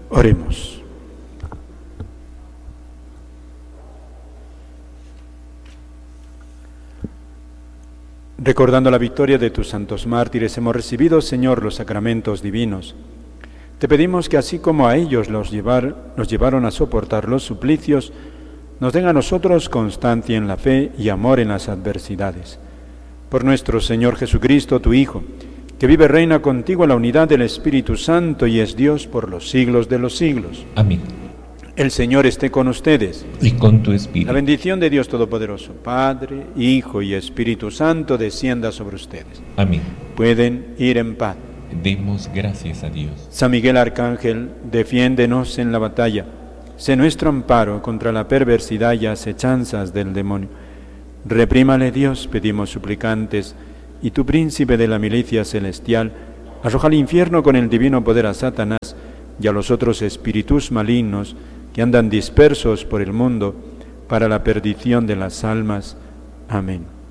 Oremos. Recordando la victoria de tus santos mártires, hemos recibido, Señor, los sacramentos divinos. Te pedimos que así como a ellos los llevaron a soportar los suplicios, nos den a nosotros constancia en la fe y amor en las adversidades. Por nuestro Señor Jesucristo, tu Hijo, que vive y reina contigo en la unidad del Espíritu Santo y es Dios por los siglos de los siglos. Amén. El Señor esté con ustedes. Y con tu espíritu. La bendición de Dios Todopoderoso, Padre, Hijo y Espíritu Santo, descienda sobre ustedes. Amén. Pueden ir en paz. Demos gracias a Dios. San Miguel Arcángel, defiéndenos en la batalla. Sé nuestro amparo contra la perversidad y acechanzas del demonio. Reprímale Dios, pedimos suplicantes, y tu príncipe de la milicia celestial, arroja al infierno con el divino poder a Satanás y a los otros espíritus malignos que andan dispersos por el mundo para la perdición de las almas. Amén.